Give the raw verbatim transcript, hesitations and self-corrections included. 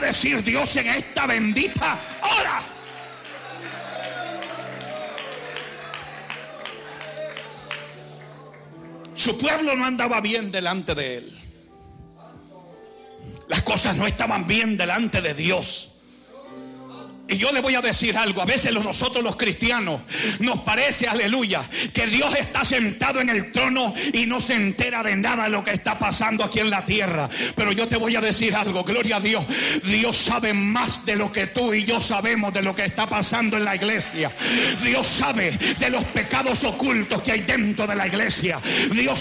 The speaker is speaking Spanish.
decir Dios en esta bendita hora. Su pueblo no andaba bien delante de él. Las cosas no estaban bien delante de Dios. Y yo le voy a decir algo, a veces nosotros los cristianos nos parece, aleluya, que Dios está sentado en el trono y no se entera de nada de lo que está pasando aquí en la tierra. Pero yo te voy a decir algo, gloria a Dios, Dios sabe más de lo que tú y yo sabemos de lo que está pasando en la iglesia. Dios sabe de los pecados ocultos que hay dentro de la iglesia. Dios